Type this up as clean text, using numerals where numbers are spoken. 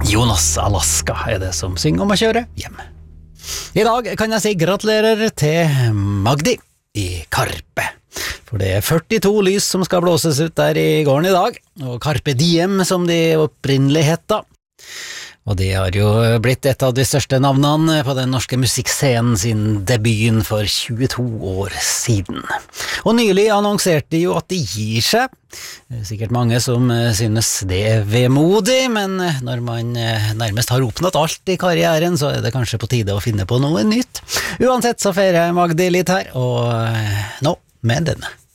Jonas Alaska det som synger om å kjøre hjem. I dag kan jeg si gratulerer til Magdi I Karpe. For det 42 lys som skal blåses ut der I gården I dag, og Carpe Diem som de opprinnelig hetta. Og de har jo blitt et av de største navnene på den norske musikkscenen sin debuten for 22 år siden. Og nylig annonserte de jo at de gir seg. Det sikkert mange som synes det vemodig, men når man nærmest har oppnått alt I karrieren, så det kanskje på tide å finne på noe nytt. Uansett så feirer Magdi litt her, og nå med denne.